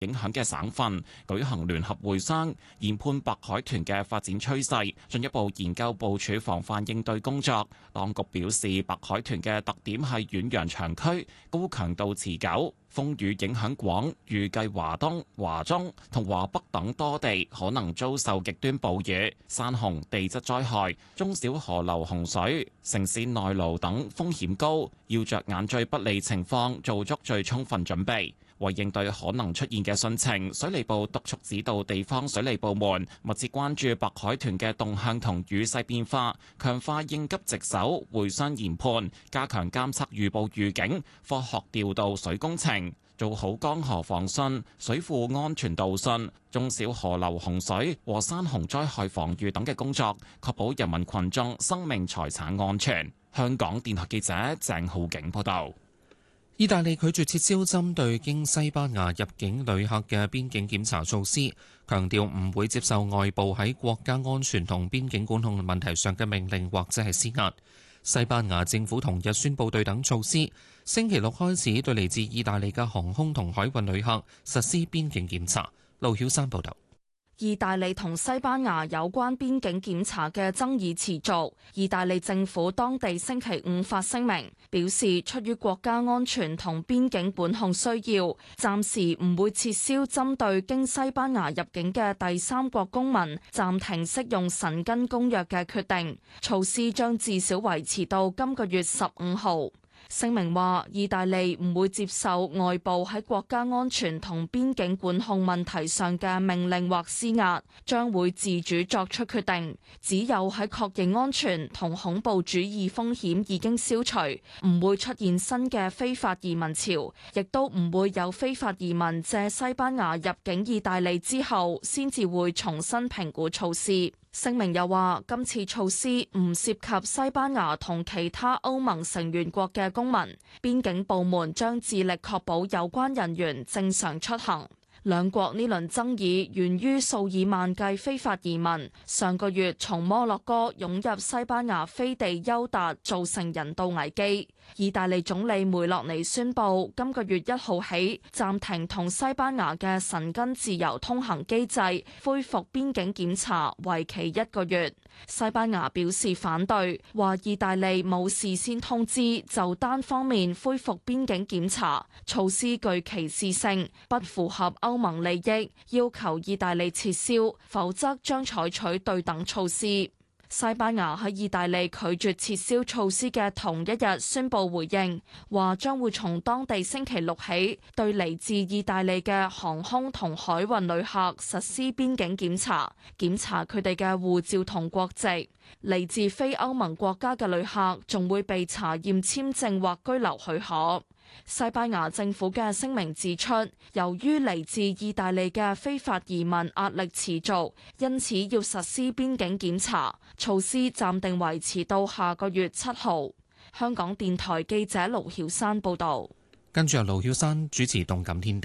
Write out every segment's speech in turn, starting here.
影響嘅省份舉行聯合會商，研判白海豚嘅發展趨勢，進一步研究部署防範應對工作。當局表示，白海豚嘅特點係遠洋長驅、高強度持久。風雨影響廣，預計華東、華中同華北等多地可能遭受極端暴雨、山洪、地質災害，中小河流洪水、城市內澇等風險高，要着眼最不利情況，做足最充分準備。為應對可能出現嘅汛情，水利部督促指導地方水利部門密切關注白海豚嘅動向同雨勢變化，強化應急值守、會商研判，加強監測預報預警，科學調度水工程，做好江河防汛、水庫安全導汛、中小河流洪水和山洪災害防禦等嘅工作，確保人民群眾生命財產安全。香港電台記者鄭浩景報道。 意大利拒絕撤銷針對經西班牙入境旅客嘅邊境檢查措施，強調唔會接受外部喺國家安全同邊境管控問題上嘅命令或者係施壓。西班牙政府同日宣布對等措施，星期六開始對嚟自意大利嘅航空同海運旅客實施邊境檢查。盧曉山報導。 意大利同西班牙有關邊境檢查嘅爭議持續。意大利政府當地星期五發聲明，表示出於國家安全同邊境管控需要，暫時唔會撤銷針對經西班牙入境嘅第三國公民暫停適用申根公約嘅決定。措施將至少維持到今個月15號。聲明話，意大利唔會接受外部喺國家安全同邊境管控問題上嘅命令或施壓，將會自主作出決定。只有喺確認安全同恐怖主義風險已經消除，唔會出現新嘅非法移民潮，亦都唔會有非法移民借西班牙入境意大利之後，先至會重新評估措施。聲明又話，今次措施唔涉及西班牙同其他歐盟成員國嘅公民，邊境部門將致力確保有關人員正常出行。兩國呢輪爭議源於數以萬計非法移民上個月從摩洛哥湧入西班牙飛地休達，造成人道危機。意大利總理梅洛尼宣布，今個月1號起暫停同西班牙嘅申根自由通行機制，恢復邊境檢查，為期1個月。西班牙表示反對，話意大利冇事先通知就單方面恢復邊境檢查，措施具歧視性，不符合歐盟利益，要求意大利撤銷，否則將採取對等措施。西班牙喺意大利拒絕撤銷措施嘅同一日宣布回應，話將會從當地星期六起對嚟自意大利嘅航空同海運旅客實施邊境檢查，檢查佢哋嘅護照同國籍。嚟自非歐盟國家嘅旅客仲會被查驗簽證或居留許可。西班牙政府嘅聲明指出，由於嚟自意大利嘅非法移民壓力持續，因此要實施邊境檢查，措施暫定維持到下個月7號。香港電台記者盧曉山報導。 跟住由盧曉山主持《動感天地》。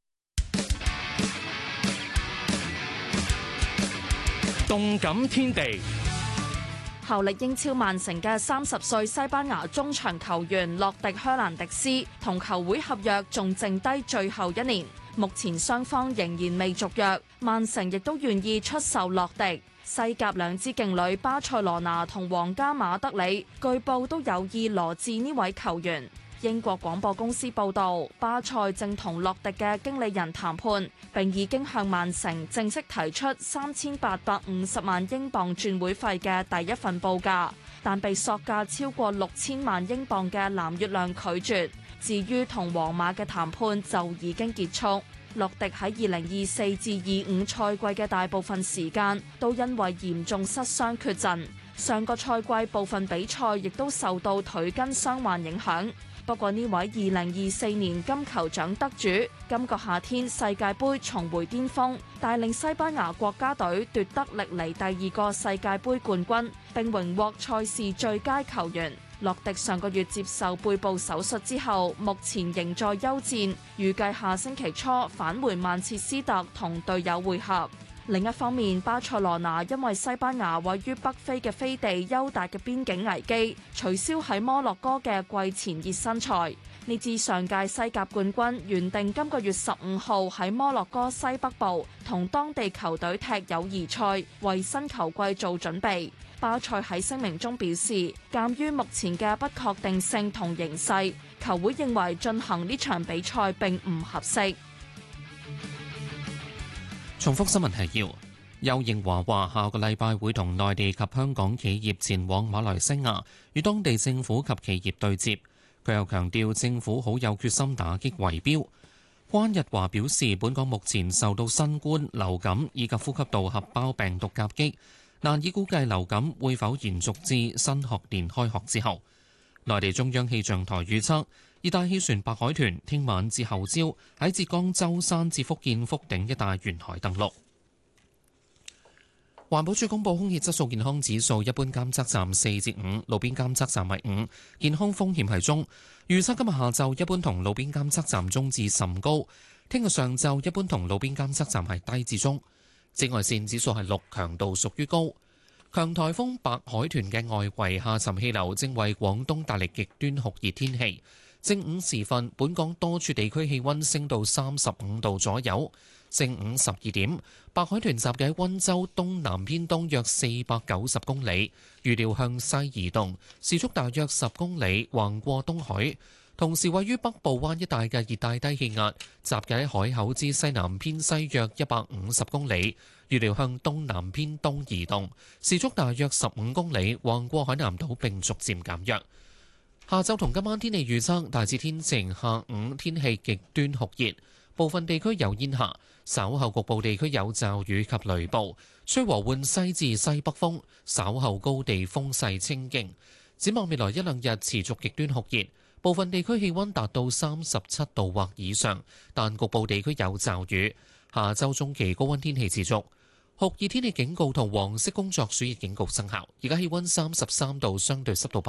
動感天地。 效力英超曼城嘅30歲西班牙中場球員洛迪·靴蘭迪斯同球會合約仲剩低最後1年，目前雙方仍然未續約，曼城亦都願意出售洛迪。西甲兩支勁旅巴塞羅那同皇家馬德里據報都有意羅致呢位球員。英國廣播公司報導，巴塞正同洛迪嘅經理人談判，並已經向曼城正式提出3850萬英鎊轉會費嘅第一份報價，但被索價超過6000萬英鎊嘅藍月亮拒絕。至於同皇馬嘅談判就已經結束。洛迪喺2024至25賽季嘅大部分時間都因為嚴重失傷缺陣，上個賽季部分比賽亦都受到腿筋傷患影響。不過呢位2024年金球獎得主，今個夏天世界盃重回巔峰，帶領西班牙國家隊奪得歷嚟第2個世界盃冠軍，並榮獲賽事最佳球員。洛迪上個月接受背部手術之後，目前仍在休戰，預計下星期初返回曼徹斯特同隊友會合。另一方面，巴塞羅那因為西班牙位於北非嘅飛地休達嘅邊境危機，取消喺摩洛哥嘅季前熱身賽。 呢支上屆西甲冠軍原定今個月15號喺摩洛哥西北部同當地球隊踢友誼賽，為新球季做準備。巴塞喺聲明中表示，鑑於目前嘅不確定性同形勢，球會認為進行呢場比賽並唔合適。 重複新聞提要。邱應華話：下個禮拜會同內地及香港企業前往馬來西亞，與當地政府及企業對接。佢又強調政府好有決心打擊圍標。關日華表示，本港目前受到新冠、流感以及呼吸道合胞病毒夾擊，難以估計流感會否延續至新學年開學之後。內地中央氣象台預測，熱帶氣旋白海豚聽晚至後朝喺浙江舟山至福建福鼎一帶沿海登陸。環保署公布空氣質素健康指數，一般監測站4至5，路邊監測站係5，健康風險係中。預測今日下晝一般同路邊監測站中至甚高，聽日上晝一般同路邊監測站係低至中。紫外線指數係6，強度屬於高。強颱風白海豚嘅外圍下沉氣流正為廣東帶嚟極端酷熱天氣。正午時分，本港多處地區氣溫升到35度左右。正午12點，白海豚集結喺溫州東南偏東約490公里，預料向西移動，時速大約10公里，橫過東海。同時，位於北部灣一帶嘅熱帶低氣壓集結喺海口之西南偏西約150公里，預料向東南偏東移動，時速大約15公里，橫過海南島並逐漸減弱。下晝同今晚天氣預測大致天晴，下午天氣極端酷熱，部分地區有煙霞，稍後局部地區有驟雨及雷暴，吹和緩西至西北風，稍後高地風勢清勁。展望未來一兩日持續極端酷熱，部分地區氣溫達到37度或以上，但局部地區有驟雨。下週中期高溫天氣持續，酷熱天氣警告同黃色工作暑熱警告生效。而家氣溫33度，相對濕度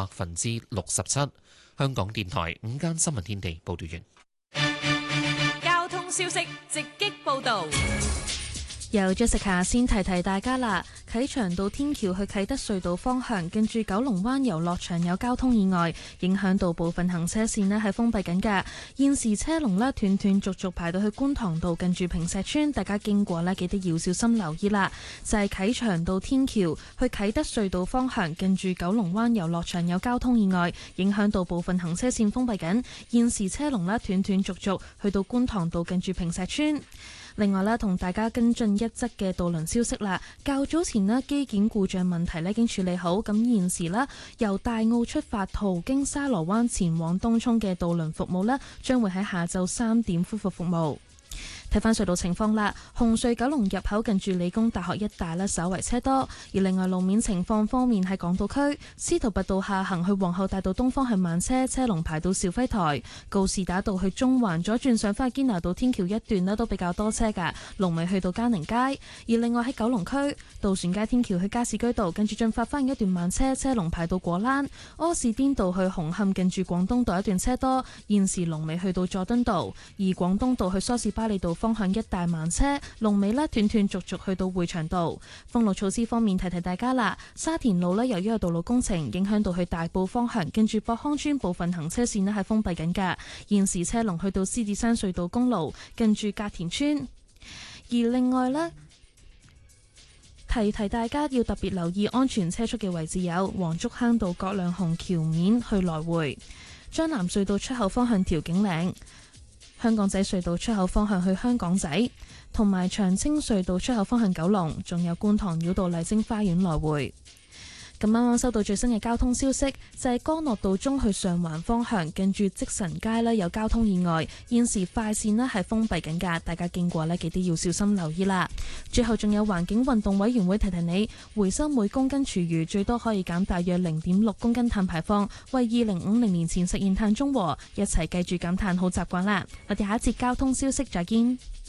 67%。香港電台午間新聞天地報道完。 交通消息直擊報道。 由 Jessica 先提提大家啦，啟祥道天橋去啟德隧道方向，近住九龍灣遊樂場有交通意外，影響到部分行車線係封閉緊㗎。現時車龍斷斷續續排到去觀塘道，近住坪石邨，大家經過記得要小心留意啦。就係啟祥道天橋去啟德隧道方向，近住九龍灣遊樂場有交通意外，影響到部分行車線封閉緊。現時車龍斷斷續續去到觀塘道，近住坪石邨。另外同大家跟進一則嘅渡輪消息啦。較早前機件故障問題已經處理好，咁現時由大澳出發途經沙螺灣前往東涌嘅渡輪服務將會喺下晝3點恢復服務。睇翻隧道情況啦，紅隧九龍入口近住理工大學一帶稍為車多，而另外路面情況方面喺港島區司徒拔道下行去皇后大道東方向慢車，車龍排到肇輝台；告士打道去中環左轉上返堅拿道天橋一段都比較多車㗎，龍尾去到嘉寧街。而另外喺九龍區渡船街天橋去加士居道近住進發翻一段慢車，車龍排到果欄；柯士甸道去紅磡近住廣東道一段車多，現時龍尾去到佐敦道；而廣東道去梳士巴利道方向一大慢車，龍尾斷斷續續去到匯祥道。封路措施方面，提提大家啦。沙田路由於有道路工程，影響到去大埔方向，近住博康村部分行車線係封閉緊㗎。現時車龍去到獅子山隧道公路，近住隔田村。而另外提大家要特別留意安全車速嘅位置有黃竹坑道葛量洪橋面去來回，將南隧道出口方向調景嶺，香港仔隧道出口方向去香港仔，同埋長青隧道出口方向九龍，仲有觀塘繞道麗晶花園來回。咁啱啱收到最新嘅交通消息，就係干諾道中去上環方向，近住積臣街有交通意外，現時快線係封閉緊㗎，大家經過記得要小心留意啦。最後仲有環境運動委員會提提你，回收每公斤廚餘最多可以減大約0.6公斤碳排放，為2050年前實現碳中和，一齊記住減碳好習慣啦。我哋下一節交通消息再見。